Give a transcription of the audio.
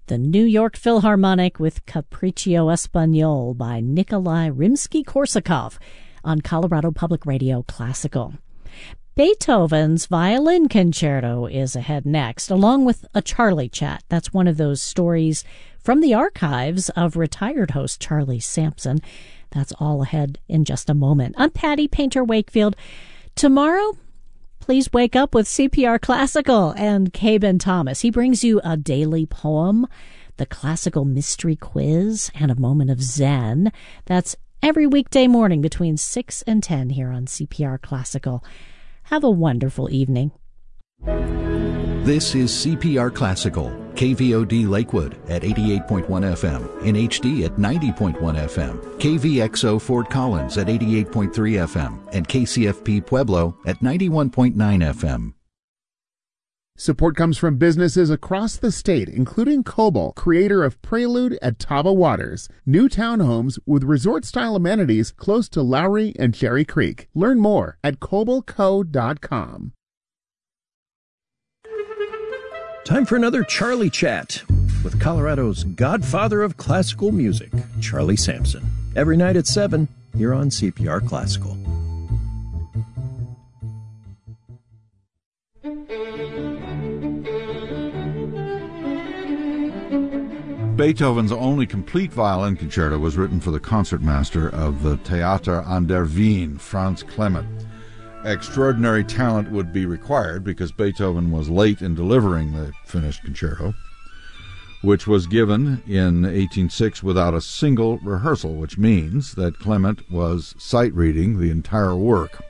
the New York Philharmonic with Capriccio Espagnol by Nikolai Rimsky-Korsakov on Colorado Public Radio Classical. Beethoven's Violin Concerto is ahead next, along with a Charlie Chat. That's one of those stories from the archives of retired host Charlie Sampson. That's all ahead in just a moment. I'm Patty Painter Wakefield. Tomorrow, please wake up with CPR Classical and Caben Thomas. He brings you a daily poem, the classical mystery quiz, and a moment of Zen. That's every weekday morning between 6 and 10 here on CPR Classical. Have a wonderful evening. This is CPR Classical, KVOD Lakewood at 88.1 FM, in HD at 90.1 FM, KVXO Fort Collins at 88.3 FM, and KCFP Pueblo at 91.9 FM. Support comes from businesses across the state, including Coble, creator of Prelude at Taba Waters, new townhomes with resort-style amenities close to Lowry and Cherry Creek. Learn more at cobleco.com. Time for another Charlie Chat with Colorado's godfather of classical music, Charlie Sampson. Every night at 7 here on CPR Classical. Beethoven's only complete violin concerto was written for the concertmaster of the Theater an der Wien, Franz Clement. Extraordinary talent would be required because Beethoven was late in delivering the finished concerto, which was given in 1806 without a single rehearsal, which means that Clement was sight-reading the entire work.